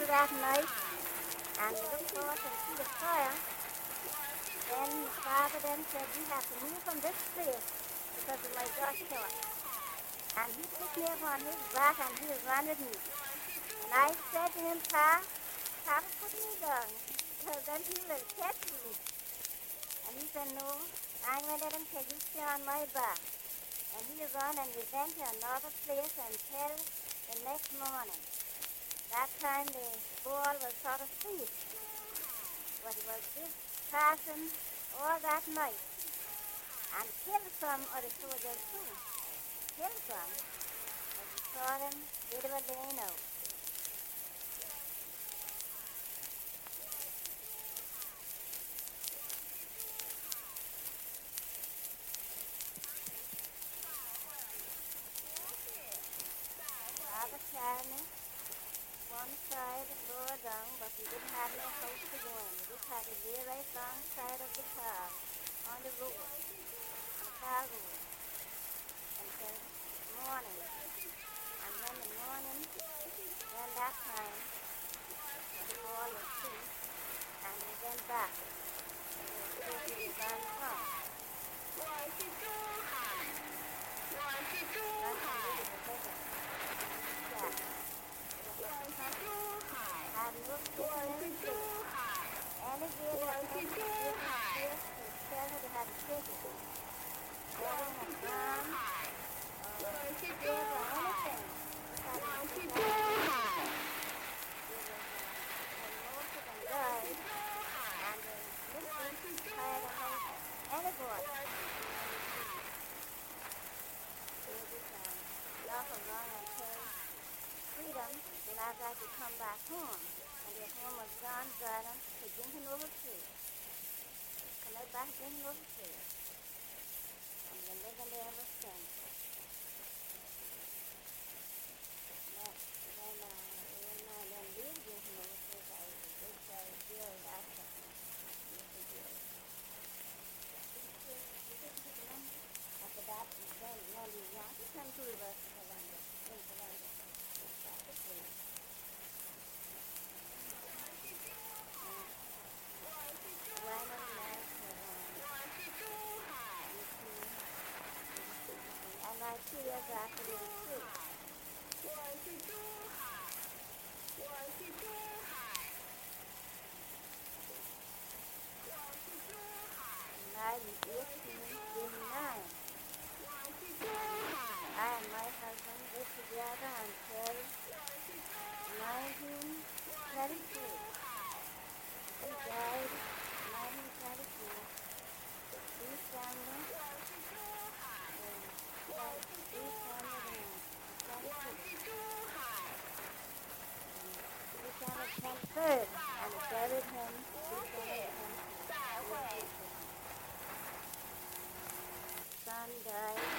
that night, and we looked forward to see the fire. Then his father then said, "We have to move from this place because it might got short." And he picked me up on his back and he ran with me. And I said to him, Papa, put me down, because then he will catch me. And he said, "No, I'm going to let him take you stay on my back." And he ran and we went to another place until the next morning. That time the ball was sort of ceased. But it was just passing all that night and killed some of the soldiers too. Killed some, but we saw them, they were laying out. Father carried me one side lower down, but we didn't have no house to go in. We just had to lay right alongside of the car on the road, on the car road, until morning. And when the morning, then that time, the ball was ceased, and we went back to the place we were going from. Had no kitchen any way that had to give us space to tell her they had to take it. Wedding a gun, or anything. When most of them died, and the Muslims hired a house, anybody. They just laugh around until freedom, then after I could come back home. And their home was John Garden to Jinkin Overseas. Come right back to Jinkin Overseas. And been living there ever since. Then leave Jinkin Overseas, I was a big guy here last time. After that, then we want to come to reverse to Columbia. In Columbia. That's the place. And my 2 years after they were sick. I was 1889. I and my husband lived together until 1922. He died in 1922. East family. Third, and buried him. Son died